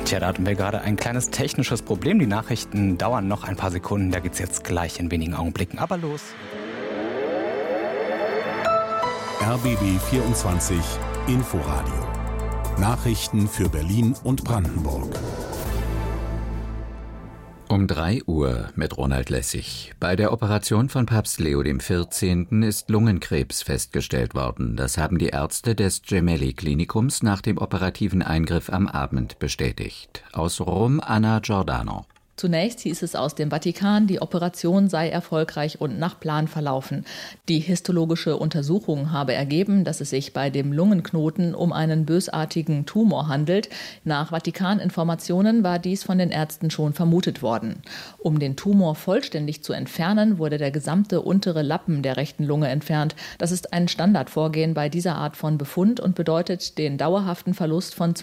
Tja, da hatten wir gerade ein kleines technisches Problem. Die Nachrichten dauern noch ein paar Sekunden. Da geht's jetzt gleich in wenigen Augenblicken. Aber los. RBB 24 Inforadio. Nachrichten für Berlin und Brandenburg. Um 3 Uhr mit Ronald Lessig. Bei der Operation von Papst Leo XIV. Ist Lungenkrebs festgestellt worden. Das haben die Ärzte des Gemelli-Klinikums nach dem operativen Eingriff am Abend bestätigt. Aus Rom Anna Giordano. Zunächst hieß es aus dem Vatikan, die Operation sei erfolgreich und nach Plan verlaufen. Die histologische Untersuchung habe ergeben, dass es sich bei dem Lungenknoten um einen bösartigen Tumor handelt. Nach Vatikaninformationen war dies von den Ärzten schon vermutet worden. Um den Tumor vollständig zu entfernen, wurde der gesamte untere Lappen der rechten Lunge entfernt. Das ist ein Standardvorgehen bei dieser Art von Befund und bedeutet den dauerhaften Verlust von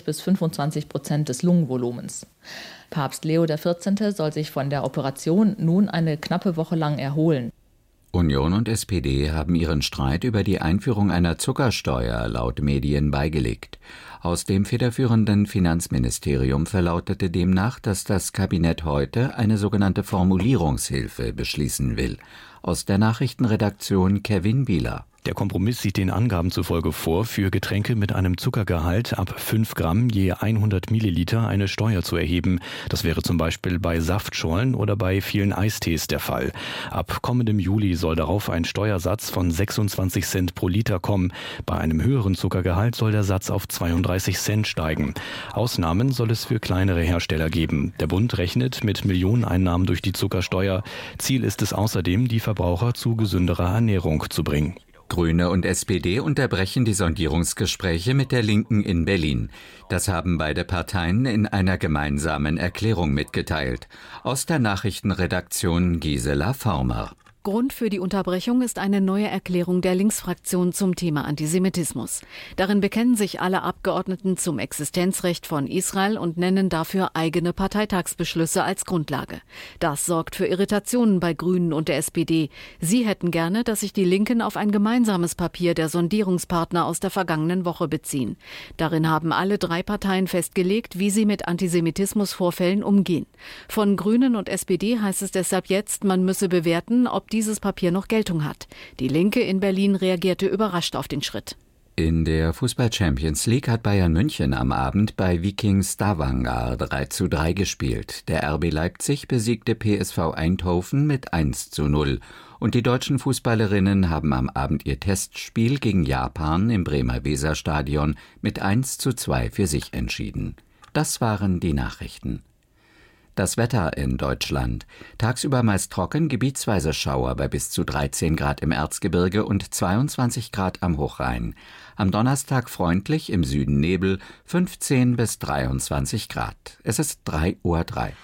20-25% des Lungenvolumens. Papst Leo XIV. Soll sich von der Operation nun eine knappe Woche lang erholen. Union und SPD haben ihren Streit über die Einführung einer Zuckersteuer laut Medien beigelegt. Aus dem federführenden Finanzministerium verlautete demnach, dass das Kabinett heute eine sogenannte Formulierungshilfe beschließen will. Aus der Nachrichtenredaktion Kevin Bieler. Der Kompromiss sieht den Angaben zufolge vor, für Getränke mit einem Zuckergehalt ab 5 Gramm je 100 Milliliter eine Steuer zu erheben. Das wäre zum Beispiel bei Saftschorlen oder bei vielen Eistees der Fall. Ab kommendem Juli soll darauf ein Steuersatz von 26 Cent pro Liter kommen. Bei einem höheren Zuckergehalt soll der Satz auf 32 Cent steigen. Ausnahmen soll es für kleinere Hersteller geben. Der Bund rechnet mit Millioneneinnahmen durch die Zuckersteuer. Ziel ist es außerdem, die Verbraucher zu gesünderer Ernährung zu bringen. Grüne und SPD unterbrechen die Sondierungsgespräche mit der Linken in Berlin. Das haben beide Parteien in einer gemeinsamen Erklärung mitgeteilt. Aus der Nachrichtenredaktion Gisela Former. Grund für die Unterbrechung ist eine neue Erklärung der Linksfraktion zum Thema Antisemitismus. Darin bekennen sich alle Abgeordneten zum Existenzrecht von Israel und nennen dafür eigene Parteitagsbeschlüsse als Grundlage. Das sorgt für Irritationen bei Grünen und der SPD. Sie hätten gerne, dass sich die Linken auf ein gemeinsames Papier der Sondierungspartner aus der vergangenen Woche beziehen. Darin haben alle 3 Parteien festgelegt, wie sie mit Antisemitismusvorfällen umgehen. Von Grünen und SPD heißt es deshalb jetzt, man müsse bewerten, ob dieses Papier noch Geltung hat. Die Linke in Berlin reagierte überrascht auf den Schritt. In der Fußball-Champions League hat Bayern München am Abend bei Viking Stavanger 3:3 gespielt. Der RB Leipzig besiegte PSV Eindhoven mit 1:0. Und die deutschen Fußballerinnen haben am Abend ihr Testspiel gegen Japan im Bremer Weserstadion mit 1:2 für sich entschieden. Das waren die Nachrichten. Das Wetter in Deutschland. Tagsüber meist trocken, gebietsweise Schauer bei bis zu 13 Grad im Erzgebirge und 22 Grad am Hochrhein. Am Donnerstag freundlich, im Süden Nebel, 15 bis 23 Grad. Es ist 3:03 Uhr.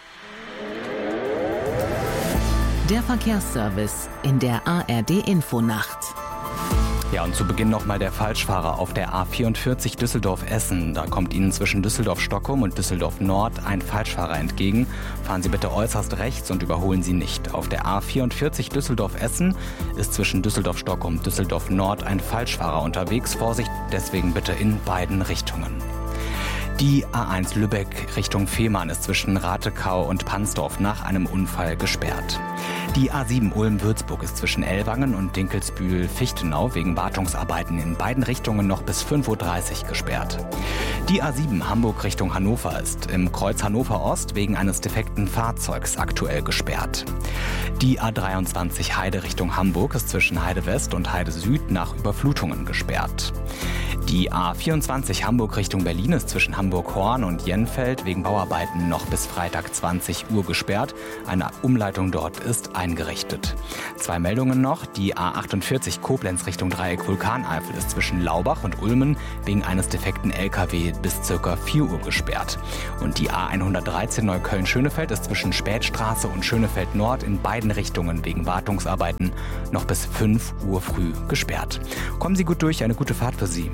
Der Verkehrsservice in der ARD-Infonacht. Ja, und zu Beginn nochmal der Falschfahrer auf der A44 Düsseldorf-Essen. Da kommt Ihnen zwischen Düsseldorf-Stockholm und Düsseldorf-Nord ein Falschfahrer entgegen. Fahren Sie bitte äußerst rechts und überholen Sie nicht. Auf der A44 Düsseldorf-Essen ist zwischen Düsseldorf-Stockholm und Düsseldorf-Nord ein Falschfahrer unterwegs. Vorsicht, deswegen bitte in beiden Richtungen. Die A1 Lübeck Richtung Fehmarn ist zwischen Ratekau und Pansdorf nach einem Unfall gesperrt. Die A7 Ulm-Würzburg ist zwischen Ellwangen und Dinkelsbühl-Fichtenau wegen Wartungsarbeiten in beiden Richtungen noch bis 5:30 Uhr gesperrt. Die A7 Hamburg Richtung Hannover ist im Kreuz Hannover Ost wegen eines defekten Fahrzeugs aktuell gesperrt. Die A23 Heide Richtung Hamburg ist zwischen Heide West und Heide Süd nach Überflutungen gesperrt. Die A24 Hamburg Richtung Berlin ist zwischen Hamburg-Horn und Jenfeld wegen Bauarbeiten noch bis Freitag 20 Uhr gesperrt. Eine Umleitung dort ist eingerichtet. 2 Meldungen noch. Die A48 Koblenz Richtung Dreieck Vulkaneifel ist zwischen Laubach und Ulmen wegen eines defekten LKW bis ca. 4 Uhr gesperrt. Und die A113 Neukölln-Schönefeld ist zwischen Spätstraße und Schönefeld Nord in beiden Richtungen wegen Wartungsarbeiten noch bis 5 Uhr früh gesperrt. Kommen Sie gut durch, eine gute Fahrt für Sie.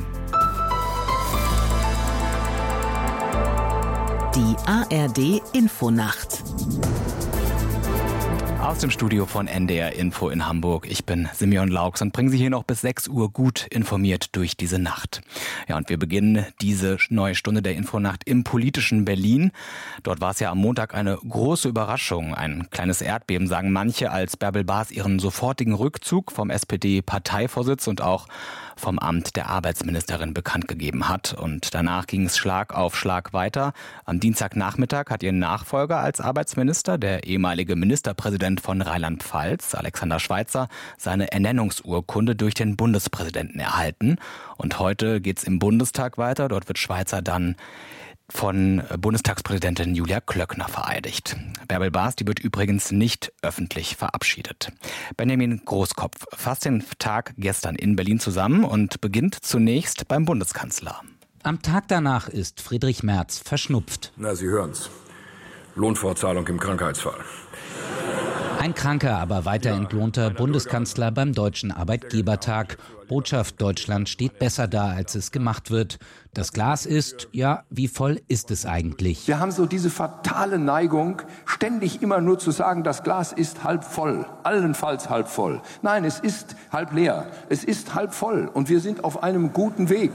Die ARD Infonacht. Aus dem Studio von NDR Info in Hamburg. Ich bin Simeon Laux und bringe Sie hier noch bis 6 Uhr gut informiert durch diese Nacht. Ja, und wir beginnen diese neue Stunde der Infonacht im politischen Berlin. Dort war es ja am Montag eine große Überraschung. Ein kleines Erdbeben, sagen manche, als Bärbel Baas ihren sofortigen Rückzug vom SPD-Parteivorsitz und auch vom Amt der Arbeitsministerin bekannt gegeben hat. Und danach ging es Schlag auf Schlag weiter. Am Dienstagnachmittag hat ihr Nachfolger als Arbeitsminister, der ehemalige Ministerpräsident von Rheinland-Pfalz, Alexander Schweitzer, seine Ernennungsurkunde durch den Bundespräsidenten erhalten. Und heute geht's im Bundestag weiter. Dort wird Schweitzer dann von Bundestagspräsidentin Julia Klöckner vereidigt. Bärbel Baas, die wird übrigens nicht öffentlich verabschiedet. Benjamin Großkopf fasst den Tag gestern in Berlin zusammen und beginnt zunächst beim Bundeskanzler. Am Tag danach ist Friedrich Merz verschnupft. Na, Sie hören's. Lohnfortzahlung im Krankheitsfall. Ein kranker, aber weiter entlohnter Bundeskanzler beim Deutschen Arbeitgebertag. Botschaft: Deutschland steht besser da, als es gemacht wird. Das Glas ist, ja, wie voll ist es eigentlich? Wir haben so diese fatale Neigung, ständig immer nur zu sagen, das Glas ist halb voll, allenfalls halb voll. Nein, es ist halb leer, es ist halb voll und wir sind auf einem guten Weg.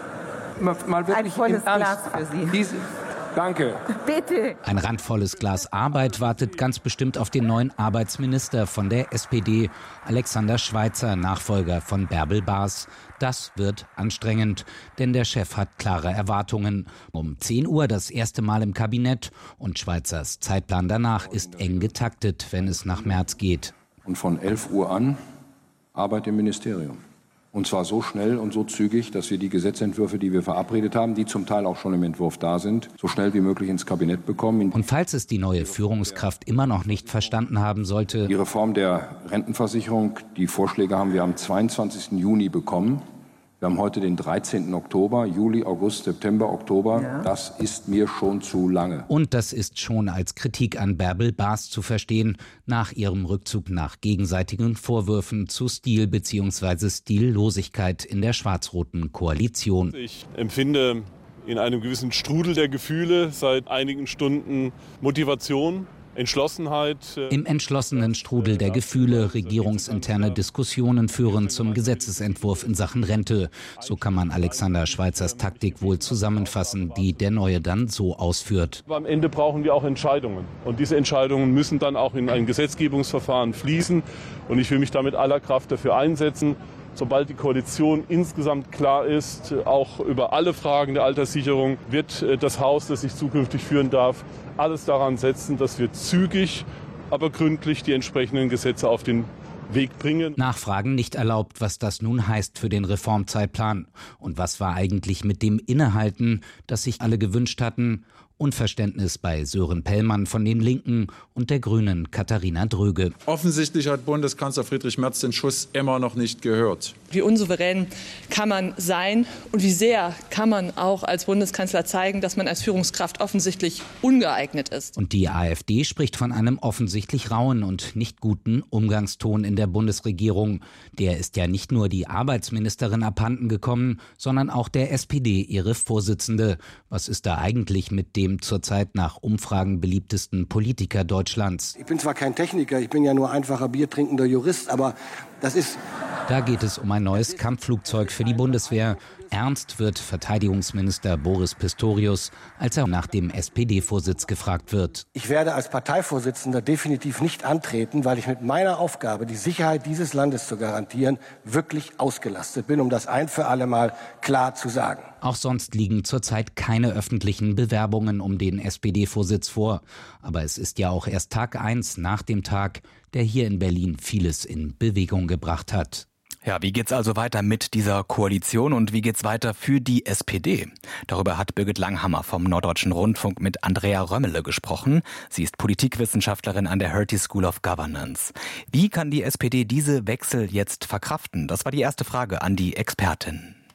Mal wirklich ein volles Glas für Sie. Danke. Bitte. Ein randvolles Glas Arbeit wartet ganz bestimmt auf den neuen Arbeitsminister von der SPD, Alexander Schweitzer, Nachfolger von Bärbel Baas. Das wird anstrengend, denn der Chef hat klare Erwartungen. Um 10 Uhr das erste Mal im Kabinett und Schweizers Zeitplan danach ist eng getaktet, wenn es nach Merz geht. Und von 11 Uhr an Arbeit im Ministerium. Und zwar so schnell und so zügig, dass wir die Gesetzentwürfe, die wir verabredet haben, die zum Teil auch schon im Entwurf da sind, so schnell wie möglich ins Kabinett bekommen. Und falls es die neue Führungskraft immer noch nicht verstanden haben sollte: Die Reform der Rentenversicherung, die Vorschläge haben wir am 22. Juni bekommen. Wir haben heute den 13. Oktober, Juli, August, September, Oktober. Ja. Das ist mir schon zu lange. Und das ist schon als Kritik an Bärbel Baas zu verstehen, nach ihrem Rückzug nach gegenseitigen Vorwürfen zu Stil bzw. Stillosigkeit in der schwarz-roten Koalition. Ich empfinde in einem gewissen Strudel der Gefühle seit einigen Stunden Motivation, Entschlossenheit. Im entschlossenen Strudel der Gefühle regierungsinterne Diskussionen führen zum Gesetzesentwurf in Sachen Rente. So kann man Alexander Schweitzers Taktik wohl zusammenfassen, die der Neue dann so ausführt. Aber am Ende brauchen wir auch Entscheidungen. Und diese Entscheidungen müssen dann auch in ein Gesetzgebungsverfahren fließen. Und ich will mich da mit aller Kraft dafür einsetzen, sobald die Koalition insgesamt klar ist, auch über alle Fragen der Alterssicherung, wird das Haus, das ich zukünftig führen darf, alles daran setzen, dass wir zügig, aber gründlich die entsprechenden Gesetze auf den Weg bringen. Nachfragen nicht erlaubt, was das nun heißt für den Reformzeitplan. Und was war eigentlich mit dem Innehalten, das sich alle gewünscht hatten? Unverständnis bei Sören Pellmann von den Linken und der Grünen Katharina Dröge. Offensichtlich hat Bundeskanzler Friedrich Merz den Schuss immer noch nicht gehört. Wie unsouverän kann man sein und wie sehr kann man auch als Bundeskanzler zeigen, dass man als Führungskraft offensichtlich ungeeignet ist. Und die AfD spricht von einem offensichtlich rauen und nicht guten Umgangston in der Bundesregierung. Der ist ja nicht nur die Arbeitsministerin abhanden gekommen, sondern auch der SPD, ihre Vorsitzende. Was ist da eigentlich mit dem zurzeit nach Umfragen beliebtesten Politiker Deutschlands? Ich bin zwar kein Techniker, ich bin ja nur einfacher biertrinkender Jurist, aber das ist... Da geht es um ein neues Kampfflugzeug für die Bundeswehr. Ernst wird Verteidigungsminister Boris Pistorius, als er nach dem SPD-Vorsitz gefragt wird. Ich werde als Parteivorsitzender definitiv nicht antreten, weil ich mit meiner Aufgabe, die Sicherheit dieses Landes zu garantieren, wirklich ausgelastet bin, um das ein für alle Mal klar zu sagen. Auch sonst liegen zurzeit keine öffentlichen Bewerbungen um den SPD-Vorsitz vor. Aber es ist ja auch erst Tag 1 nach dem Tag, der hier in Berlin vieles in Bewegung gebracht hat. Ja, wie geht's also weiter mit dieser Koalition und wie geht's weiter für die SPD? Darüber hat Birgit Langhammer vom Norddeutschen Rundfunk mit Andrea Römmele gesprochen. Sie ist Politikwissenschaftlerin an der Hertie School of Governance. Wie kann die SPD diese Wechsel jetzt verkraften? Das war die erste Frage an die Expertin.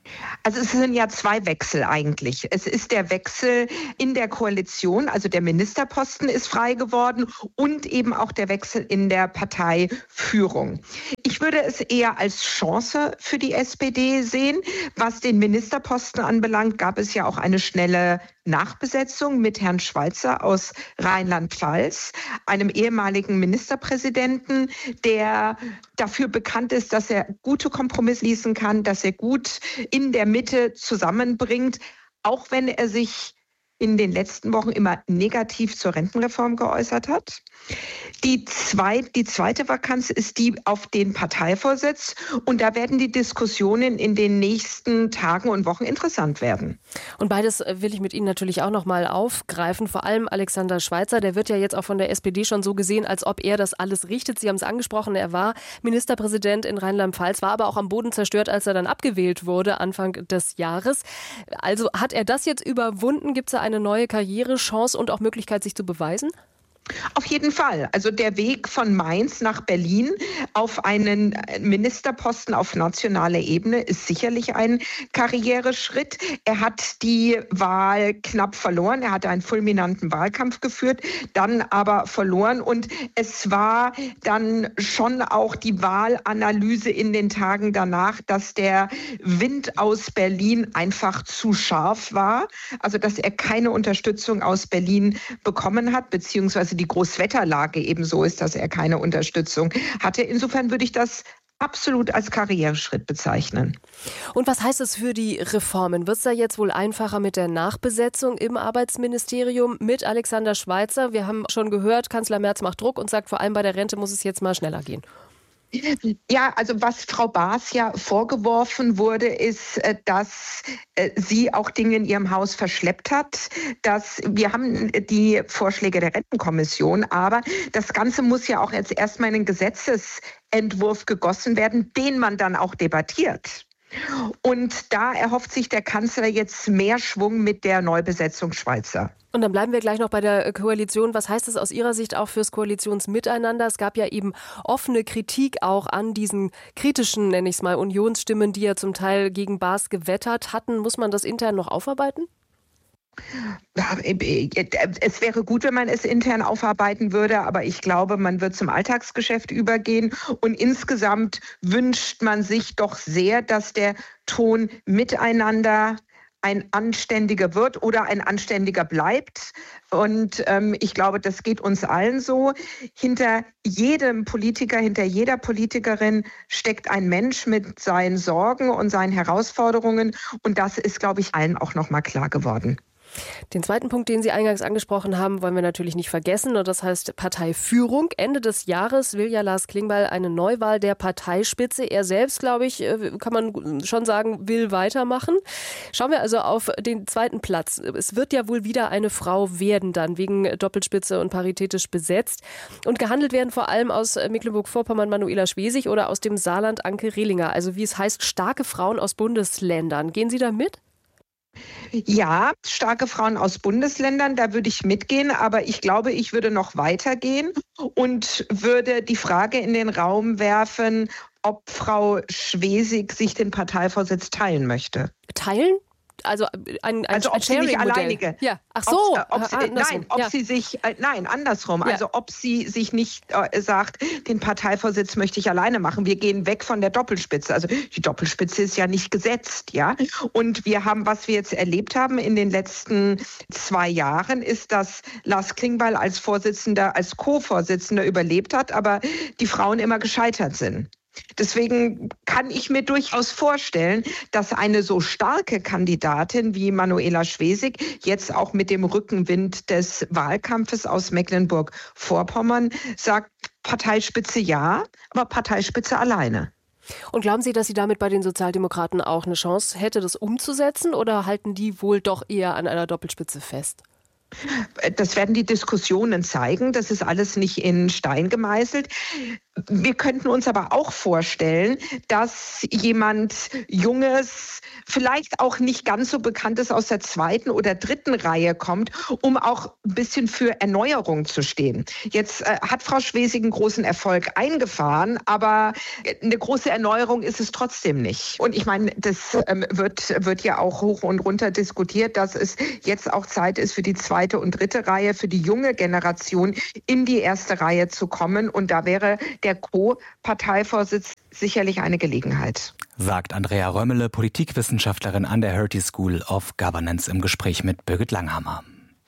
Also es sind ja zwei Wechsel eigentlich. Es ist der Wechsel in der Koalition, also der Ministerposten ist frei geworden und eben auch der Wechsel in der Parteiführung. Ich würde es eher als Chance für die SPD sehen. Was den Ministerposten anbelangt, gab es ja auch eine schnelle Nachbesetzung mit Herrn Schweizer aus Rheinland-Pfalz, einem ehemaligen Ministerpräsidenten, der dafür bekannt ist, dass er gute Kompromisse schließen kann, dass er gut in der Mitte zusammenbringt, auch wenn er sich in den letzten Wochen immer negativ zur Rentenreform geäußert hat. Die zweite Vakanz ist die auf den Parteivorsitz. Und da werden die Diskussionen in den nächsten Tagen und Wochen interessant werden. Und beides will ich mit Ihnen natürlich auch noch mal aufgreifen. Vor allem Alexander Schweizer, der wird ja jetzt auch von der SPD schon so gesehen, als ob er das alles richtet. Sie haben es angesprochen, er war Ministerpräsident in Rheinland-Pfalz, war aber auch am Boden zerstört, als er dann abgewählt wurde, Anfang des Jahres. Also hat er das jetzt überwunden? Gibt es da eine neue Karrierechance und auch Möglichkeit, sich zu beweisen? Auf jeden Fall. Also der Weg von Mainz nach Berlin auf einen Ministerposten auf nationaler Ebene ist sicherlich ein Karriereschritt. Er hat die Wahl knapp verloren. Er hatte einen fulminanten Wahlkampf geführt, dann aber verloren. Und es war dann schon auch die Wahlanalyse in den Tagen danach, dass der Wind aus Berlin einfach zu scharf war. Also dass er keine Unterstützung aus Berlin bekommen hat, beziehungsweise die Großwetterlage eben so ist, dass er keine Unterstützung hatte. Insofern würde ich das absolut als Karriereschritt bezeichnen. Und was heißt es für die Reformen? Wird es da jetzt wohl einfacher mit der Nachbesetzung im Arbeitsministerium mit Alexander Schweizer? Wir haben schon gehört, Kanzler Merz macht Druck und sagt, vor allem bei der Rente muss es jetzt mal schneller gehen. Ja, also was Frau Baas ja vorgeworfen wurde, ist, dass sie auch Dinge in ihrem Haus verschleppt hat. Wir haben die Vorschläge der Rentenkommission, aber das Ganze muss ja auch jetzt erstmal in einen Gesetzesentwurf gegossen werden, den man dann auch debattiert. Und da erhofft sich der Kanzler jetzt mehr Schwung mit der Neubesetzung Schweizer. Und dann bleiben wir gleich noch bei der Koalition. Was heißt das aus Ihrer Sicht auch fürs Koalitionsmiteinander? Es gab ja eben offene Kritik auch an diesen kritischen, nenne ich es mal, Unionsstimmen, die ja zum Teil gegen Baas gewettert hatten. Muss man das intern noch aufarbeiten? Es wäre gut, wenn man es intern aufarbeiten würde, aber ich glaube, man wird zum Alltagsgeschäft übergehen. Und insgesamt wünscht man sich doch sehr, dass der Ton miteinander ein anständiger wird oder ein anständiger bleibt. Und ich glaube, das geht uns allen so. Hinter jedem Politiker, hinter jeder Politikerin steckt ein Mensch mit seinen Sorgen und seinen Herausforderungen. Und das ist, glaube ich, allen auch noch mal klar geworden. Den zweiten Punkt, den Sie eingangs angesprochen haben, wollen wir natürlich nicht vergessen. Und das heißt Parteiführung. Ende des Jahres will ja Lars Klingbeil eine Neuwahl der Parteispitze. Er selbst, glaube ich, kann man schon sagen, will weitermachen. Schauen wir also auf den zweiten Platz. Es wird ja wohl wieder eine Frau werden dann, wegen Doppelspitze und paritätisch besetzt. Und gehandelt werden vor allem aus Mecklenburg-Vorpommern Manuela Schwesig oder aus dem Saarland Anke Rehlinger. Also wie es heißt, starke Frauen aus Bundesländern. Gehen Sie da mit? Ja, starke Frauen aus Bundesländern, da würde ich mitgehen, aber ich glaube, ich würde noch weitergehen und würde die Frage in den Raum werfen, ob Frau Schwesig sich den Parteivorsitz teilen möchte. Teilen? Also ein ob sie nicht alleinige. Ja. Ach so. Andersrum. Ja. Also ob sie sich nicht sagt, den Parteivorsitz möchte ich alleine machen. Wir gehen weg von der Doppelspitze. Also die Doppelspitze ist ja nicht gesetzt, ja. Und wir haben, was wir jetzt erlebt haben in den letzten 2 Jahren, ist, dass Lars Klingbeil als Co-Vorsitzender überlebt hat, aber die Frauen immer gescheitert sind. Deswegen kann ich mir durchaus vorstellen, dass eine so starke Kandidatin wie Manuela Schwesig jetzt auch mit dem Rückenwind des Wahlkampfes aus Mecklenburg-Vorpommern sagt, Parteispitze ja, aber Parteispitze alleine. Und glauben Sie, dass sie damit bei den Sozialdemokraten auch eine Chance hätte, das umzusetzen, oder halten die wohl doch eher an einer Doppelspitze fest? Das werden die Diskussionen zeigen. Das ist alles nicht in Stein gemeißelt. Wir könnten uns aber auch vorstellen, dass jemand Junges, vielleicht auch nicht ganz so Bekanntes aus der 2. oder 3. Reihe kommt, um auch ein bisschen für Erneuerung zu stehen. Jetzt hat Frau Schwesig einen großen Erfolg eingefahren, aber eine große Erneuerung ist es trotzdem nicht. Und ich meine, das wird ja auch hoch und runter diskutiert, dass es jetzt auch Zeit ist für die 2. und 3. Reihe, für die junge Generation in die 1. Reihe zu kommen. Und da wäre der Co-Parteivorsitz sicherlich eine Gelegenheit. Sagt Andrea Römmele, Politikwissenschaftlerin an der Hertie School of Governance im Gespräch mit Birgit Langhammer.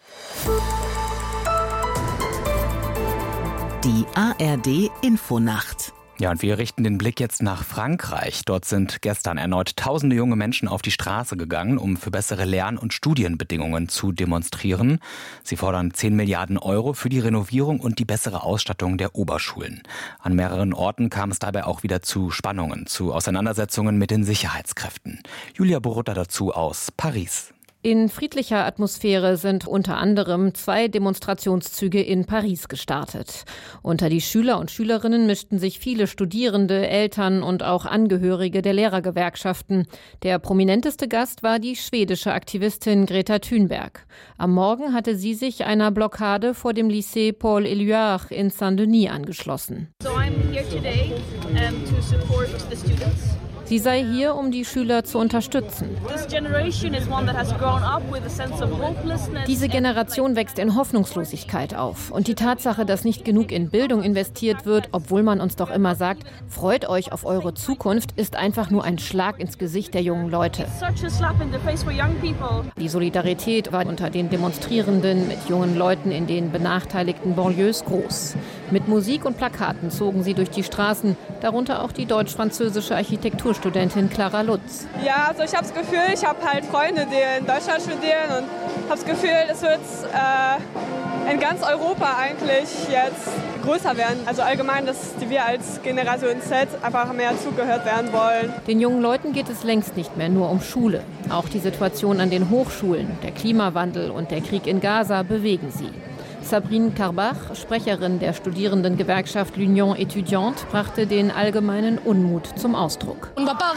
Die ARD-Infonacht. Ja, und wir richten den Blick jetzt nach Frankreich. Dort sind gestern erneut tausende junge Menschen auf die Straße gegangen, um für bessere Lern- und Studienbedingungen zu demonstrieren. Sie fordern 10 Milliarden Euro für die Renovierung und die bessere Ausstattung der Oberschulen. An mehreren Orten kam es dabei auch wieder zu Spannungen, zu Auseinandersetzungen mit den Sicherheitskräften. Julia Borutta dazu aus Paris. In friedlicher Atmosphäre sind unter anderem 2 Demonstrationszüge in Paris gestartet. Unter die Schüler und Schülerinnen mischten sich viele Studierende, Eltern und auch Angehörige der Lehrergewerkschaften. Der prominenteste Gast war die schwedische Aktivistin Greta Thunberg. Am Morgen hatte sie sich einer Blockade vor dem Lycée Paul Éluard in Saint-Denis angeschlossen. So I'm here today to support the students. Sie sei hier, um die Schüler zu unterstützen. Diese Generation wächst in Hoffnungslosigkeit auf. Und die Tatsache, dass nicht genug in Bildung investiert wird, obwohl man uns doch immer sagt, freut euch auf eure Zukunft, ist einfach nur ein Schlag ins Gesicht der jungen Leute. Die Solidarität war unter den Demonstrierenden mit jungen Leuten in den benachteiligten Banlieues groß. Mit Musik und Plakaten zogen sie durch die Straßen, darunter auch die deutsch-französische Architekturstudentin Clara Lutz. Ja, also ich habe das Gefühl, ich habe halt Freunde, die in Deutschland studieren und habe das Gefühl, es wird in ganz Europa eigentlich jetzt größer werden. Also allgemein, dass wir als Generation Z einfach mehr zugehört werden wollen. Den jungen Leuten geht es längst nicht mehr nur um Schule. Auch die Situation an den Hochschulen, der Klimawandel und der Krieg in Gaza bewegen sie. Sabrine Karbach, Sprecherin der Studierendengewerkschaft L'Union Étudiante, brachte den allgemeinen Unmut zum Ausdruck.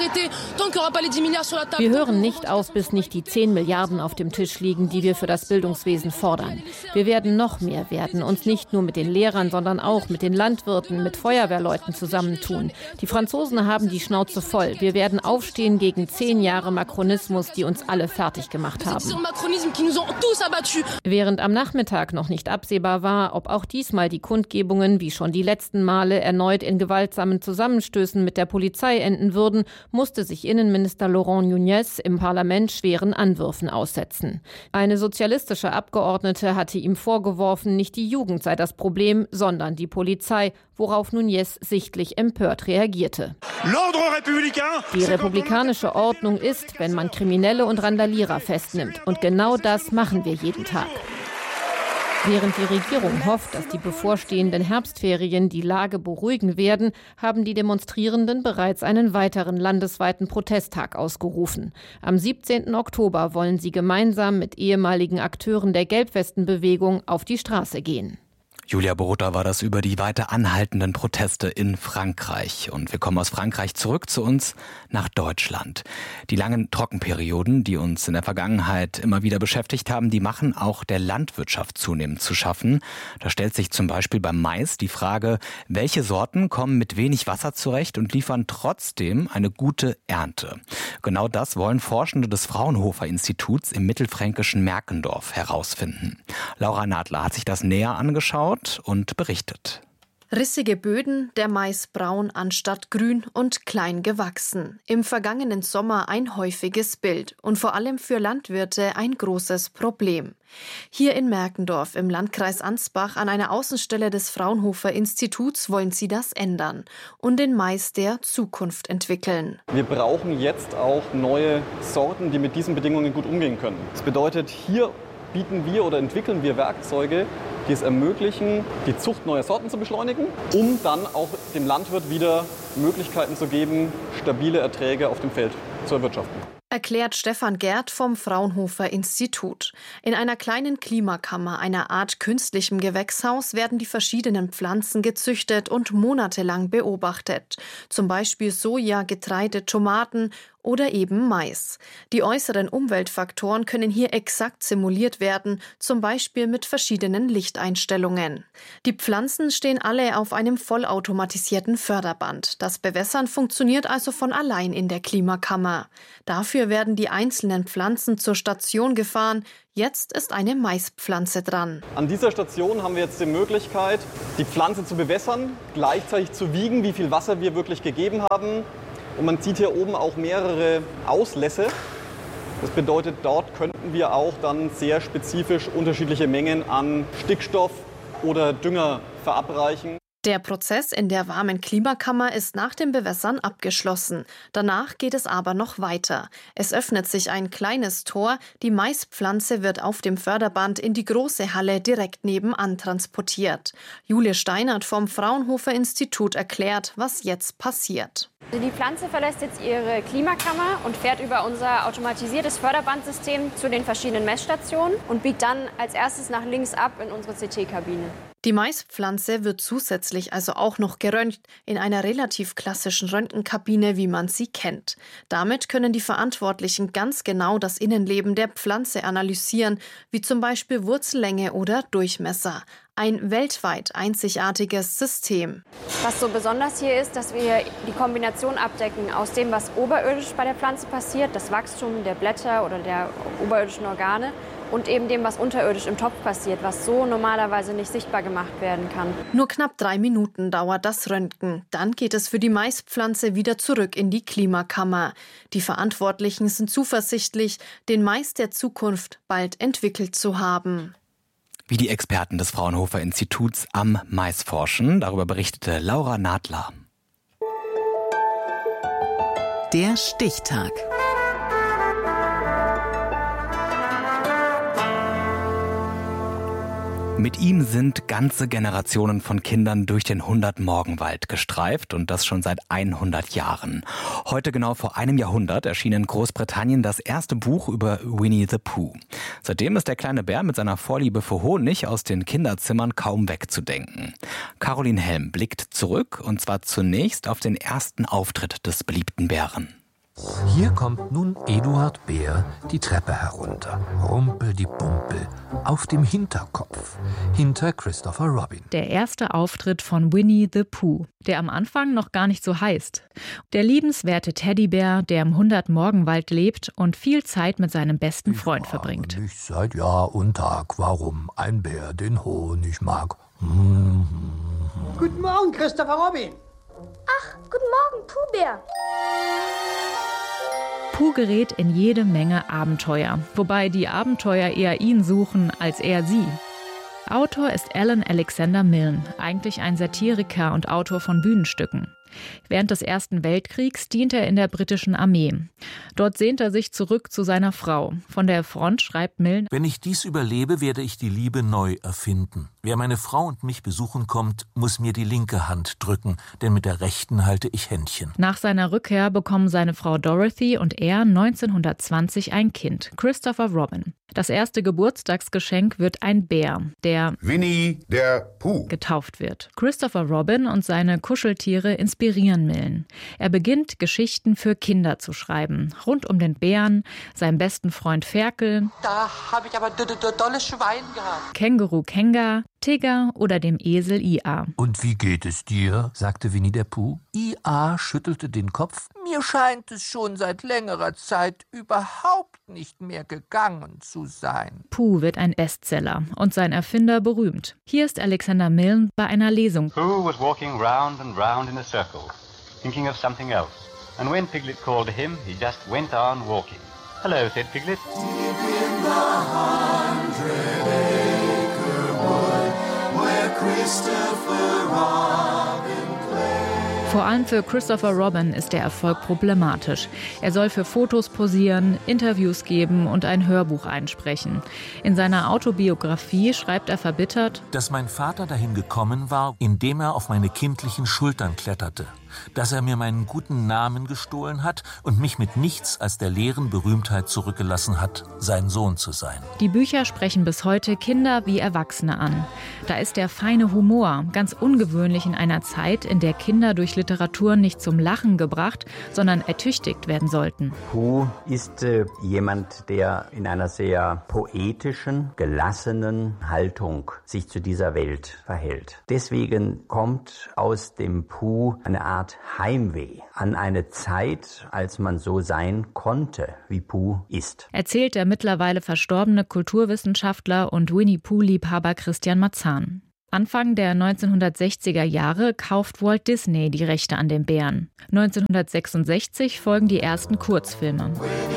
Wir hören nicht auf, bis nicht die 10 Milliarden auf dem Tisch liegen, die wir für das Bildungswesen fordern. Wir werden noch mehr werden, uns nicht nur mit den Lehrern, sondern auch mit den Landwirten, mit Feuerwehrleuten zusammentun. Die Franzosen haben die Schnauze voll. Wir werden aufstehen gegen 10 Jahre Makronismus, die uns alle fertig gemacht haben. Während am Nachmittag noch nicht absehbar war, ob auch diesmal die Kundgebungen, wie schon die letzten Male, erneut in gewaltsamen Zusammenstößen mit der Polizei enden würden, musste sich Innenminister Laurent Nunez im Parlament schweren Anwürfen aussetzen. Eine sozialistische Abgeordnete hatte ihm vorgeworfen, nicht die Jugend sei das Problem, sondern die Polizei, worauf Nunez sichtlich empört reagierte. Die republikanische Ordnung ist, wenn man Kriminelle und Randalierer festnimmt. Und genau das machen wir jeden Tag. Während die Regierung hofft, dass die bevorstehenden Herbstferien die Lage beruhigen werden, haben die Demonstrierenden bereits einen weiteren landesweiten Protesttag ausgerufen. Am 17. Oktober wollen sie gemeinsam mit ehemaligen Akteuren der Gelbwestenbewegung auf die Straße gehen. Julia Borutta war das über die weiter anhaltenden Proteste in Frankreich. Und wir kommen aus Frankreich zurück zu uns nach Deutschland. Die langen Trockenperioden, die uns in der Vergangenheit immer wieder beschäftigt haben, die machen auch der Landwirtschaft zunehmend zu schaffen. Da stellt sich zum Beispiel beim Mais die Frage, welche Sorten kommen mit wenig Wasser zurecht und liefern trotzdem eine gute Ernte. Genau das wollen Forschende des Fraunhofer-Instituts im mittelfränkischen Merkendorf herausfinden. Laura Nadler hat sich das näher angeschaut und berichtet. Rissige Böden, der Mais braun anstatt grün und klein gewachsen. Im vergangenen Sommer ein häufiges Bild und vor allem für Landwirte ein großes Problem. Hier in Merkendorf im Landkreis Ansbach an einer Außenstelle des Fraunhofer-Instituts wollen sie das ändern und den Mais der Zukunft entwickeln. Wir brauchen jetzt auch neue Sorten, die mit diesen Bedingungen gut umgehen können. Das bedeutet, hier bieten wir oder entwickeln wir Werkzeuge, die es ermöglichen, die Zucht neuer Sorten zu beschleunigen, um dann auch dem Landwirt wieder Möglichkeiten zu geben, stabile Erträge auf dem Feld zu erwirtschaften. erklärt Stefan Gerd vom Fraunhofer Institut. In einer kleinen Klimakammer, einer Art künstlichem Gewächshaus, werden die verschiedenen Pflanzen gezüchtet und monatelang beobachtet. Zum Beispiel Soja, Getreide, Tomaten oder eben Mais. Die äußeren Umweltfaktoren können hier exakt simuliert werden, zum Beispiel mit verschiedenen Lichteinstellungen. Die Pflanzen stehen alle auf einem vollautomatisierten Förderband. Das Bewässern funktioniert also von allein in der Klimakammer. Dafür werden die einzelnen Pflanzen zur Station gefahren. Jetzt ist eine Maispflanze dran. An dieser Station haben wir jetzt die Möglichkeit, die Pflanze zu bewässern, gleichzeitig zu wiegen, wie viel Wasser wir wirklich gegeben haben. Und man sieht hier oben auch mehrere Auslässe. Das bedeutet, dort könnten wir auch dann sehr spezifisch unterschiedliche Mengen an Stickstoff oder Dünger verabreichen. Der Prozess in der warmen Klimakammer ist nach dem Bewässern abgeschlossen. Danach geht es aber noch weiter. Es öffnet sich ein kleines Tor. Die Maispflanze wird auf dem Förderband in die große Halle direkt nebenan transportiert. Julia Steinert vom Fraunhofer Institut erklärt, was jetzt passiert. Die Pflanze verlässt jetzt ihre Klimakammer und fährt über unser automatisiertes Förderbandsystem zu den verschiedenen Messstationen und biegt dann als erstes nach links ab in unsere CT-Kabine. Die Maispflanze wird zusätzlich also auch noch geröntgt in einer relativ klassischen Röntgenkabine, wie man sie kennt. Damit können die Verantwortlichen ganz genau das Innenleben der Pflanze analysieren, wie zum Beispiel Wurzellänge oder Durchmesser. Ein weltweit einzigartiges System. Was so besonders hier ist, dass wir die Kombination abdecken aus dem, was oberirdisch bei der Pflanze passiert, das Wachstum der Blätter oder der oberirdischen Organe, und eben dem, was unterirdisch im Topf passiert, was so normalerweise nicht sichtbar gemacht werden kann. Nur knapp 3 Minuten dauert das Röntgen. Dann geht es für die Maispflanze wieder zurück in die Klimakammer. Die Verantwortlichen sind zuversichtlich, den Mais der Zukunft bald entwickelt zu haben. Wie die Experten des Fraunhofer Instituts am Mais forschen, darüber berichtete Laura Nadler. Der Stichtag. Mit ihm sind ganze Generationen von Kindern durch den 100-Morgenwald gestreift und das schon seit 100 Jahren. Heute genau vor einem Jahrhundert erschien in Großbritannien das erste Buch über Winnie the Pooh. Seitdem ist der kleine Bär mit seiner Vorliebe für Honig aus den Kinderzimmern kaum wegzudenken. Caroline Helm blickt zurück und zwar zunächst auf den ersten Auftritt des beliebten Bären. Hier kommt nun Eduard Bär die Treppe herunter. Rumpel-die-Bumpel, auf dem Hinterkopf, hinter Christopher Robin. Der erste Auftritt von Winnie the Pooh, der am Anfang noch gar nicht so heißt. Der liebenswerte Teddybär, der im 100-Morgenwald lebt und viel Zeit mit seinem besten Freund verbringt. Ich seit Jahr und Tag, warum ein Bär den Honig mag. Guten Morgen, Christopher Robin. Ach, guten Morgen, Pooh-Bär. Pooh gerät in jede Menge Abenteuer, wobei die Abenteuer eher ihn suchen als er sie. Autor ist Alan Alexander Milne, eigentlich ein Satiriker und Autor von Bühnenstücken. Während des Ersten Weltkriegs dient er in der britischen Armee. Dort sehnt er sich zurück zu seiner Frau. Von der Front schreibt Milne: Wenn ich dies überlebe, werde ich die Liebe neu erfinden. Wer meine Frau und mich besuchen kommt, muss mir die linke Hand drücken, denn mit der rechten halte ich Händchen. Nach seiner Rückkehr bekommen seine Frau Dorothy und er 1920 ein Kind, Christopher Robin. Das erste Geburtstagsgeschenk wird ein Bär, der Winnie der Pooh getauft wird. Christopher Robin und seine Kuscheltiere inspirieren Milne. Er beginnt, Geschichten für Kinder zu schreiben, rund um den Bären, seinem besten Freund Ferkel, Da habe ich aber dolle Schwein gehabt. Känguru Kenga, Tigger oder dem Esel Ia. Und wie geht es dir? Sagte Winnie der Pooh. Ia schüttelte den Kopf. Mir scheint es schon seit längerer Zeit überhaupt nicht mehr gegangen zu sein. Pooh wird ein Bestseller und sein Erfinder berühmt. Hier ist Alexander Milne bei einer Lesung. Pooh was walking round and round in a circle, thinking of something else. And when Piglet called to him, he just went on walking. Hello, said Piglet. Deep in the 100-acre wood, where Christopher Robin played. Vor allem für Christopher Robin ist der Erfolg problematisch. Er soll für Fotos posieren, Interviews geben und ein Hörbuch einsprechen. In seiner Autobiografie schreibt er verbittert: Dass mein Vater dahin gekommen war, indem er auf meine kindlichen Schultern kletterte. dass er mir meinen guten Namen gestohlen hat und mich mit nichts als der leeren Berühmtheit zurückgelassen hat, sein Sohn zu sein. Die Bücher sprechen bis heute Kinder wie Erwachsene an. Da ist der feine Humor, ganz ungewöhnlich in einer Zeit, in der Kinder durch Literatur nicht zum Lachen gebracht, sondern ertüchtigt werden sollten. Pooh ist jemand, der in einer sehr poetischen, gelassenen Haltung sich zu dieser Welt verhält. Deswegen kommt aus dem Pooh eine Art Heimweh an eine Zeit, als man so sein konnte, wie Pooh ist. Erzählt der mittlerweile verstorbene Kulturwissenschaftler und Winnie-Pooh-Liebhaber Christian Marzahn. Anfang der 1960er Jahre kauft Walt Disney die Rechte an den Bären. 1966 folgen die ersten Kurzfilme.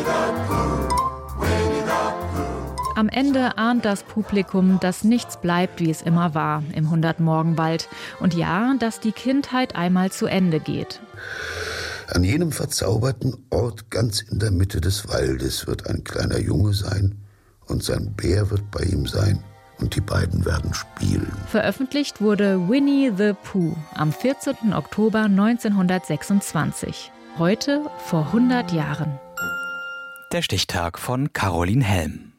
Am Ende ahnt das Publikum, dass nichts bleibt, wie es immer war im 100-Morgenwald. Und ja, dass die Kindheit einmal zu Ende geht. An jenem verzauberten Ort ganz in der Mitte des Waldes wird ein kleiner Junge sein und sein Bär wird bei ihm sein. Und die beiden werden spielen. Veröffentlicht wurde Winnie the Pooh am 14. Oktober 1926. Heute vor 100 Jahren. Der Stichtag von Caroline Helm.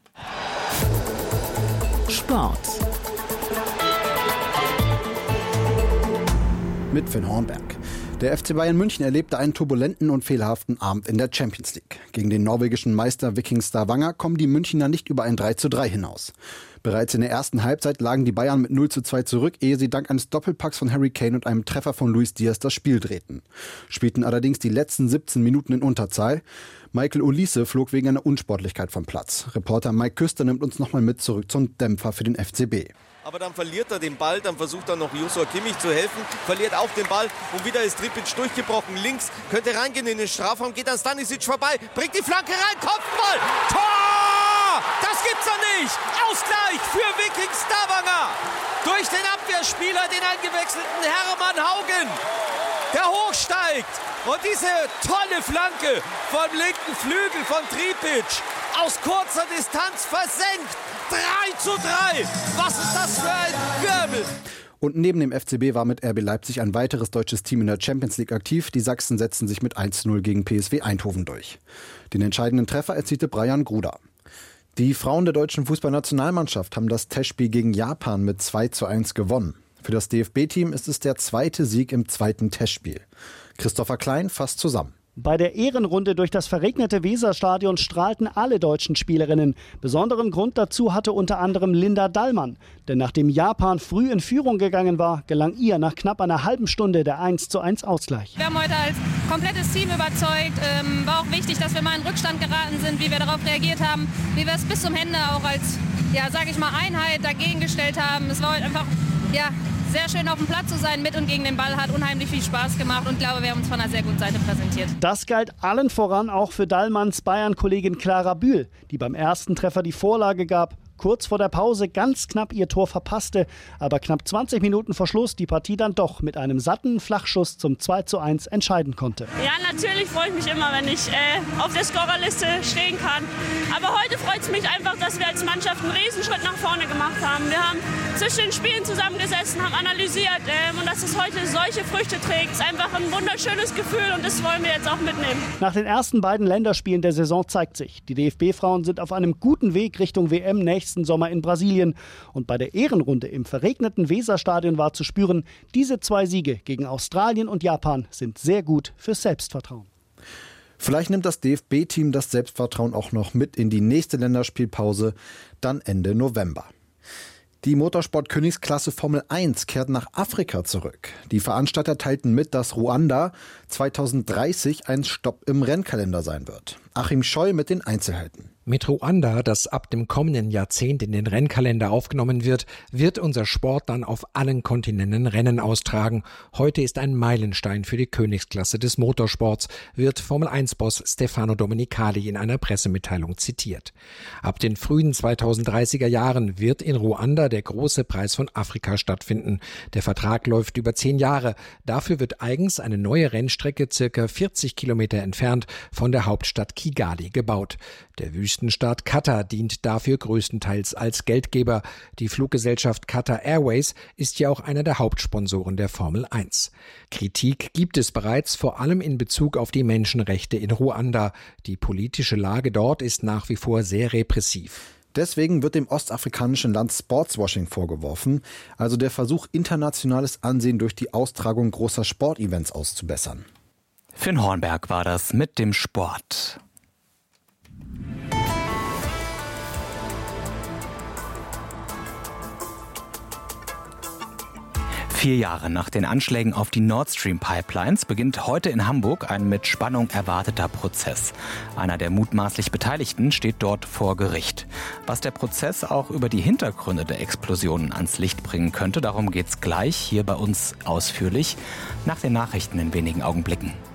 Sport. Mit Finn Hornberg. Der FC Bayern München erlebte einen turbulenten und fehlerhaften Abend in der Champions League. Gegen den norwegischen Meister Viking Stavanger kommen die Münchner nicht über ein 3:3 hinaus. Bereits in der ersten Halbzeit lagen die Bayern mit 0:2 zurück, ehe sie dank eines Doppelpacks von Harry Kane und einem Treffer von Luis Diaz das Spiel drehten. Spielten allerdings die letzten 17 Minuten in Unterzahl. Michael Olise flog wegen einer Unsportlichkeit vom Platz. Reporter Mike Küster nimmt uns nochmal mit zurück zum Dämpfer für den FCB. Aber dann verliert er den Ball, dann versucht er noch Joshua Kimmich zu helfen, verliert auch den Ball und wieder ist Tripic durchgebrochen. Links könnte reingehen in den Strafraum, geht an Stanisic vorbei, bringt die Flanke rein, Kopfball, Tor! Das gibt's doch nicht! Ausgleich für Viking Stavanger! Durch den Abwehrspieler, den eingewechselten Hermann Haugen, der hochsteigt und diese tolle Flanke vom linken Flügel von Tripic aus kurzer Distanz versenkt. 3:3. Was ist das für ein Wirbel? Und neben dem FCB war mit RB Leipzig ein weiteres deutsches Team in der Champions League aktiv. Die Sachsen setzten sich mit 1:0 gegen PSV Eindhoven durch. Den entscheidenden Treffer erzielte Brian Gruder. Die Frauen der deutschen Fußballnationalmannschaft haben das Testspiel gegen Japan mit 2:1 gewonnen. Für das DFB-Team ist es der zweite Sieg im zweiten Testspiel. Christopher Klein fasst zusammen. Bei der Ehrenrunde durch das verregnete Weserstadion strahlten alle deutschen Spielerinnen. Besonderen Grund dazu hatte unter anderem Linda Dallmann. Denn nachdem Japan früh in Führung gegangen war, gelang ihr nach knapp einer halben Stunde der 1:1 Ausgleich. Wir haben heute als komplettes Team überzeugt. War auch wichtig, dass wir mal in Rückstand geraten sind, wie wir darauf reagiert haben, wie wir es bis zum Ende auch als, Einheit dagegen gestellt haben. Es war heute einfach, sehr schön auf dem Platz zu sein, mit und gegen den Ball, hat unheimlich viel Spaß gemacht und glaube, wir haben uns von einer sehr guten Seite präsentiert. Das galt allen voran auch für Dallmanns Bayern-Kollegin Clara Bühl, die beim ersten Treffer die Vorlage gab, kurz vor der Pause ganz knapp ihr Tor verpasste, aber knapp 20 Minuten vor Schluss die Partie dann doch mit einem satten Flachschuss zum 2:1 entscheiden konnte. Ja, natürlich freue ich mich immer, wenn ich auf der Scorerliste stehen kann. Aber heute freut es mich einfach, dass wir als Mannschaft einen Riesenschritt nach vorne gemacht haben. Wir haben zwischen den Spielen zusammengesessen, haben analysiert und dass es heute solche Früchte trägt, ist einfach ein wunderschönes Gefühl und das wollen wir jetzt auch mitnehmen. Nach den ersten beiden Länderspielen der Saison zeigt sich, die DFB-Frauen sind auf einem guten Weg Richtung WM nächsten Sommer in Brasilien. Und bei der Ehrenrunde im verregneten Weserstadion war zu spüren, diese 2 Siege gegen Australien und Japan sind sehr gut fürs Selbstvertrauen. Vielleicht nimmt das DFB-Team das Selbstvertrauen auch noch mit in die nächste Länderspielpause, dann Ende November. Die Motorsport-Königsklasse Formel 1 kehrt nach Afrika zurück. Die Veranstalter teilten mit, dass Ruanda 2030 ein Stopp im Rennkalender sein wird. Achim Scheu mit den Einzelheiten. Mit Ruanda, das ab dem kommenden Jahrzehnt in den Rennkalender aufgenommen wird, wird unser Sport dann auf allen Kontinenten Rennen austragen. Heute ist ein Meilenstein für die Königsklasse des Motorsports, wird Formel-1-Boss Stefano Domenicali in einer Pressemitteilung zitiert. Ab den frühen 2030er Jahren wird in Ruanda der große Preis von Afrika stattfinden. Der Vertrag läuft über 10 Jahre. Dafür wird eigens eine neue Rennstrecke circa 40 Kilometer entfernt von der Hauptstadt Kigali Kigali gebaut. Der Wüstenstaat Katar dient dafür größtenteils als Geldgeber. Die Fluggesellschaft Qatar Airways ist ja auch einer der Hauptsponsoren der Formel 1. Kritik gibt es bereits, vor allem in Bezug auf die Menschenrechte in Ruanda. Die politische Lage dort ist nach wie vor sehr repressiv. Deswegen wird dem ostafrikanischen Land Sportswashing vorgeworfen, also der Versuch, internationales Ansehen durch die Austragung großer Sportevents auszubessern. Finn Hornberg war das mit dem Sport. Vier Jahre nach den Anschlägen auf die Nord Stream Pipelines beginnt heute in Hamburg ein mit Spannung erwarteter Prozess. Einer der mutmaßlich Beteiligten steht dort vor Gericht. Was der Prozess auch über die Hintergründe der Explosionen ans Licht bringen könnte, darum geht's gleich hier bei uns ausführlich nach den Nachrichten in wenigen Augenblicken.